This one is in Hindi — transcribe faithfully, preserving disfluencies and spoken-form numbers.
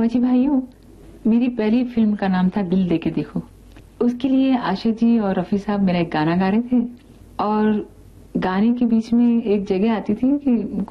फौजी भाइयों, मेरी पहली फिल्म का नाम था दिल दे के देखो। उसके लिए आशा जी और रफी साहब मेरा एक गाना गा रहे थे और गाने के बीच में एक जगह आती थी कि